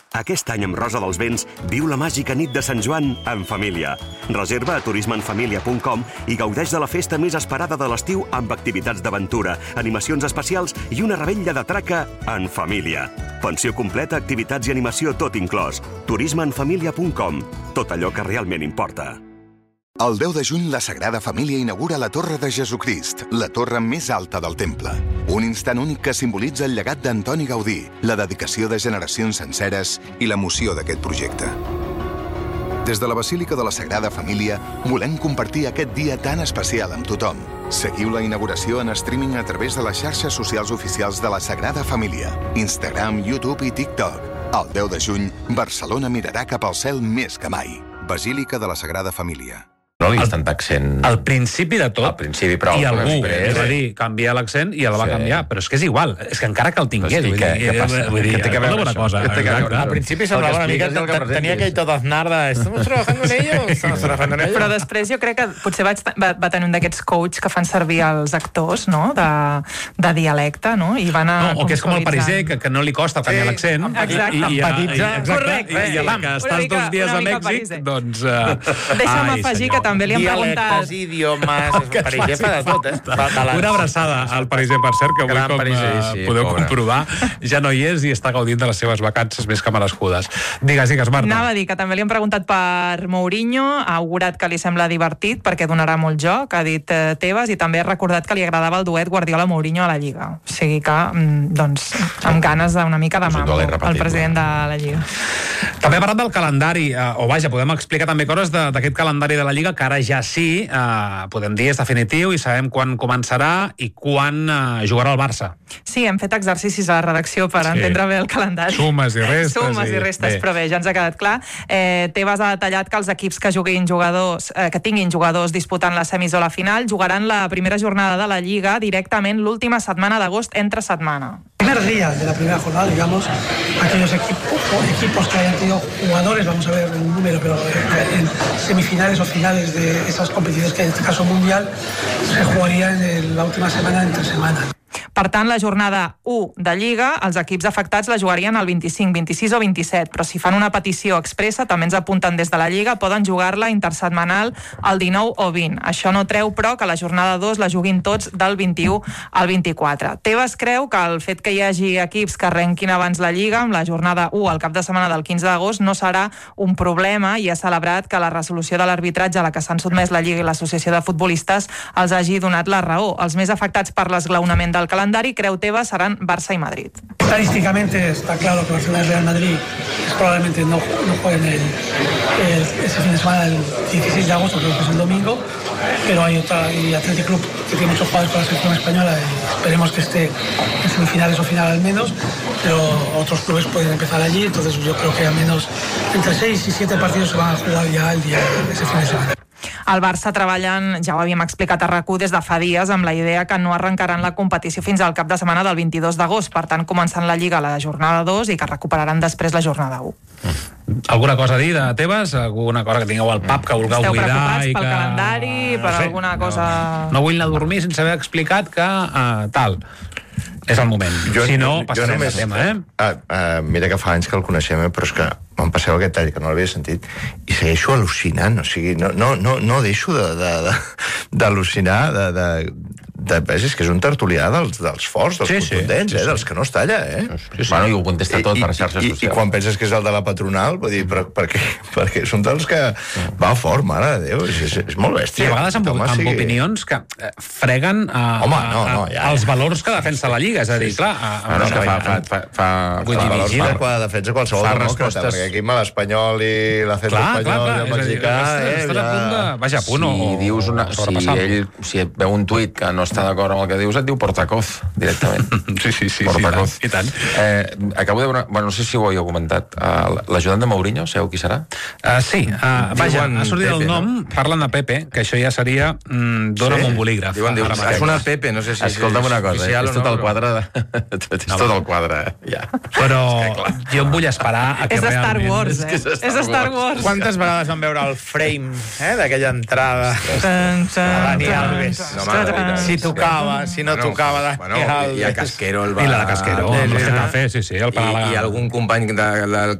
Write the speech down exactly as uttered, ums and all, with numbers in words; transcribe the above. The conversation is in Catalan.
Aquest any amb Rosa dels Vents viu la màgica nit de Sant Joan en família. Reserva a turisme en família punt com i gaudeix de la festa més esperada de l'estiu amb activitats d'aventura, animacions especials i una revetlla de traca en família. Pensió completa, activitats i animació tot inclòs. turisme en família punt com. Tot allò que realment importa. El deu de juny, la Sagrada Família inaugura la Torre de Jesucrist, la torre més alta del temple. Un instant únic que simbolitza el llegat d'Antoni Gaudí, la dedicació de generacions senceres i l'emoció d'aquest projecte. Des de la Basílica de la Sagrada Família, volem compartir aquest dia tan especial amb tothom. Seguiu la inauguració en streaming a través de les xarxes socials oficials de la Sagrada Família, Instagram, YouTube i TikTok. El deu de juny, Barcelona mirarà cap al cel més que mai. Basílica de la Sagrada Família. No li és tant accent... Al principi de tot, al principi, però i algú, després, és a dir, canviar l'accent i el va Sí. canviar, però és que és igual, és que encara que el tingués, Però és vull que dir, què- què passa? vull dir, Què té que veure una això? cosa, Què té que veure? exacte. Al principi semblava una mica, expliques, el que ten- tenia presentes. aquell to d'Aznar de estamos trabajando en ello, estamos trabajando en ello. Però després jo crec que potser vaig, va, va tenir un d'aquests coach que fan servir els actors, no?, de, de dialecte, no?, i van a... No, o que és com el consolidant. pariser, que, que no li costa canviar Sí, l'accent. exacte. I, i, i, Empatitza. exacte, Correcte, i, i a la sí. que Una estàs mica- dos dies una a mica Mèxic, pariser. doncs... Uh, Deixa'm ai, afegir senyor. que també li han preguntat... Dialectes, idiomes, el pariser fa de tot, eh? Va de la- Una abraçada al pariser, per cert, que avui, Gran com pariser, eh, sí, podeu pobre. comprovar, ja no hi és i està gaudint de les seves vacances més que merescudes. Digues, digues, Marta. Anava a dir que també li han preguntat per Mourinho, ha augurat que li sembla divertit perquè donarà molt joc, ha dit eh, Tebas, i també ha recordat que li agradava el duet Guardiola-Mourinho a la Lliga. O sigui que, mm, doncs, amb ganes d'una mica de És un mambo, duel el irrepetible. president de la Lliga. També ha parlat del calendari, eh, o vaja, podem explicar també coses de- d'aquest calendari de la Lliga, que ara ja sí, eh, podem dir, és definitiu i sabem quan començarà i quan eh, jugarà el Barça. Sí, hem fet exercicis a la redacció per Sí. entendre bé el calendari. Sumes i restes Sumes i, i- restes, bé. però bé, ja ens ha quedat clar. Eh, Tebas ha detallat que els equips que juguin jugadors, eh, que tinguin jugadors disputant les semis o la final jugaran la primera jornada de la Lliga directament l'última setmana d'agost entre setmana. Primer día de la primera jornada, digamos, aquellos equipos, equipos que hayan tenido jugadores, vamos a ver el número, pero en semifinales o finales de esas competiciones, que en este caso mundial, se jugarían en la última semana entre semanas. Per tant, la jornada u de Lliga, els equips afectats la jugarien el vint-i-cinc, vint-i-sis o vint-i-set, però si fan una petició expressa, també ens apunten des de la Lliga, poden jugar-la intersetmanal el dinou o vint. Això no treu, però, que la jornada dos la juguin tots del vint-i-u al vint-i-quatre. Tebas creu que el fet que hi hagi equips que arrenquin abans la Lliga, amb la jornada u al cap de setmana del quinze d'agost, no serà un problema, i ha celebrat que la resolució de l'arbitratge a la que s'han sotmès la Lliga i l'Associació de Futbolistes els hagi donat la raó. Els més afectats per l'esglaonament del calendari, creu Tebas, seran Barça i Madrid. Estadísticamente está claro que Barcelona y Real Madrid probablemente no, no jueguen el, el, ese fin de semana del dieciséis de agosto, creo que es el domingo, pero hay otra, y Athletic Club que tiene muchos jugadores con la selección española y esperemos que esté en semifinales o final al menos, pero otros clubes pueden empezar allí, entonces yo creo que al menos entre seis y siete partidos se van a jugar ya el día de ese fin de semana. Al Barça treballen, ja ho havíem explicat a RAC u des de fa dies, amb la idea que no arrencaran la competició fins al cap de setmana del vint-i-dos d'agost, per tant començant la Lliga a la jornada dos i que recuperaran després la jornada u. Alguna cosa a dir de Tebas? Alguna cosa que tingueu al pap que vulgueu Esteu buidar? preocupats i pel que... calendari, per alguna cosa... No vull anar a dormir sense haver explicat que uh, tal. És el moment. Jo, si no, jo passarem només, el tema, eh? Ah, ah, mira que fa anys que el coneixem, eh, però és que me'n passeu aquest tall que no l'havia sentit i segueixo al·lucinant, o sigui, no, no, no, no deixo d'al·lucinar, de, de, de, de, de, és que és un tertulià dels, dels forts, dels Sí, sí, contundents, sí, eh, sí. dels que no es talla, eh? Sí, sí. Bueno, i ho contesta tot per xarxes socials. I, i quan penses que és el de la patronal, vull dir, però, perquè, perquè són dels que va fort, mare de Déu, és, és, és molt Sí, bèstia. a vegades amb, Home, amb sigui- opinions que eh, freguen uh, Home, no, no, ja, els ja. valors que defensa la Lliga, és a dir, clar... Ah, no, que fa, fa, fa, fa, Vull fa dir, valors vigila. per la defensa qualsevol Fa demòcrata, respostes- perquè aquí amb l'espanyol i l'acento Clar, clar, espanyol clar, i el és a dir, mexicà... estàs- eh, estàs a punt de... Vaja, a punt o... Si dius una, o si sobrepassar. ell si et veu un tuit que no està d'acord amb el que dius, et diu portacoz, directament. Sí, sí, sí, Portacoz. sí, i tant. Eh, acabo de veure... Bueno, no sé si ho havíeu comentat. Uh, L'ajudant de Mourinho, sabeu qui serà? Uh, sí, uh, vaja, Diuen ha sortit Pepe, el nom, no? parlen de Pepe, que això ja seria mm, dona'm un bolígraf. Diuen, diuen, Ara mateix. és una Pepe, no sé si... Escolta'm una cosa, oficial és o no, tot el però- quadre de... és tot el quadre, eh? Ja. Però jo em vull esperar a que És de Star realment... Wars, eh? És de Star Wars. Quantes vegades vam veure el frame eh, d'aquella entrada? Tan, tan, Dani tan, Alves. tan, No, home, de veritat. Si tocava, si no Bueno, tocava Dani bueno, Alves. i a Casquero el va... I la de Casquero, amb I, el Getafe, sí, sí, el i, Panamà. I algun company de, del